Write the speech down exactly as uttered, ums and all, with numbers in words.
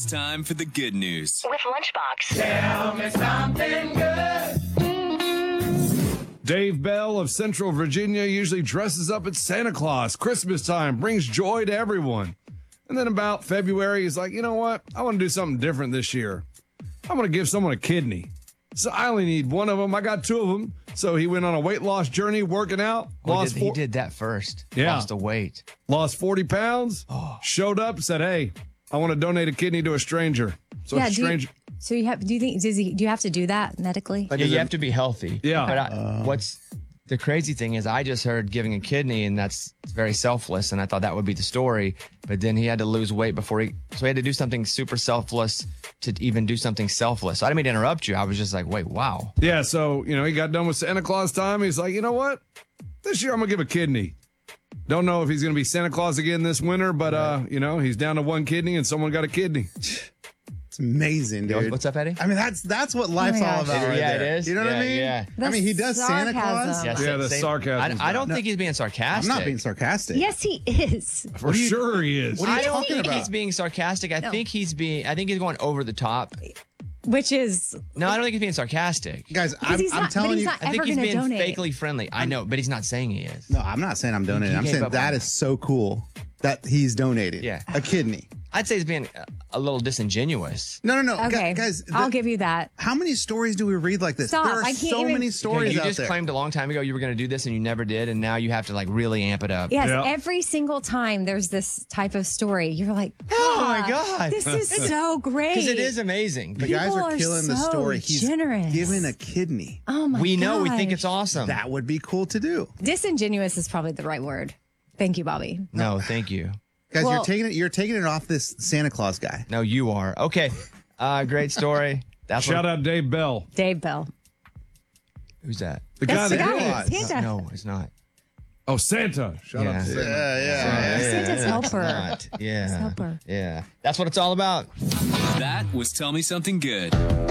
It's time for the good news. With Lunchbox. Tell me something good. Dave Bell of Central Virginia usually dresses up as Santa Claus. Christmas time brings joy to everyone. And then about February, he's like, you know what? I want to do something different this year. I want to give someone a kidney. So I only need one of them. I got two of them. So he went on a weight loss journey, working out. Well, lost he, did, four, he did that first. Yeah. Lost the weight. Lost forty pounds. Oh. Showed up, said, hey, I want to donate a kidney to a stranger. So yeah, a do you, stranger. so you have? Do you think? Does he? Do you have to do that medically? Yeah, you have to be healthy. Yeah. But I, what's the crazy thing is, I just heard giving a kidney, and that's very selfless, and I thought that would be the story. But then he had to lose weight before he, so he had to do something super selfless to even do something selfless. So I didn't mean to interrupt you. I was just like, wait, wow. Yeah, so, you know, he got done with Santa Claus time. He's like, you know what? This year I'm going to give a kidney. Don't know if he's going to be Santa Claus again this winter, but, uh, you know, he's down to one kidney and someone got a kidney. It's amazing, dude. What's up, Eddie? I mean, that's that's what life's Oh my all gosh. about. Right Yeah, it there. is. You know what I Yeah, mean? yeah. I mean, he does Santa Claus. sarcasm. Yeah, the same- sarcasm's I, I don't bad. think he's being sarcastic. I'm not being sarcastic. Yes, he is. For sure he is. What are you I don't talking think about? he's being sarcastic. I No. think he's being. I think he's going over the top. Which is No, I don't think he's being sarcastic. Guys, I'm, he's I'm not- but telling he's you. not I think ever he's gonna being donate. fakely friendly. I know, but he's not saying he is. No, I'm not saying I'm donating. He I'm gave saying up that on is so cool that he's donating. Yeah. A kidney. I'd say he's being a, a little disingenuous. No, no, no. Gu- okay. Guys, the- I'll give you that. how many stories do we read like this? Stop, There are I can't so even- many Okay, stories you out just there. claimed a long time ago you were going to do this and you never did, and now you have to like really amp it up. Yes, Yeah. every single time there's this type of story, you're like, Oh my "Ah, God. this is so great." Because it is amazing. the But guys People are are killing the so story. He's generous. giving a kidney. Oh my we know we think gosh. it's awesome. That would be cool to do. Disingenuous is probably the right word. Thank you, Bobby. No, thank you. Guys, Well- you're taking it. You're taking it off this Santa Claus guy. No, you are. Okay. Uh, great story. That's Shout what, out Dave Bell. Dave Bell. Who's that? The That's guy the that guy. did. Santa. No, it's not. Oh, Santa. Shout out Yeah. to Santa. Yeah, yeah. Yeah, Santa's yeah, helper. it's not. Yeah. helper. Yeah. That's what it's all about. That was Tell Me Something Good.